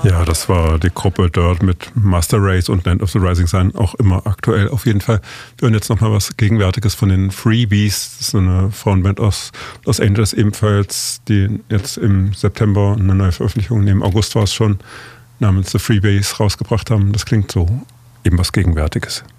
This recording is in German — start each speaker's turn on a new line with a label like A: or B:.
A: Ja, das war die Gruppe dort mit Master Race und Land of the Rising Sun, auch immer aktuell auf jeden Fall. Wir hören jetzt nochmal was Gegenwärtiges von den Freebies, das ist so eine Frauenband aus Los Angeles ebenfalls, die jetzt im September eine neue Veröffentlichung, im August war es schon, namens The Freebies rausgebracht haben. Das klingt so, eben was Gegenwärtiges.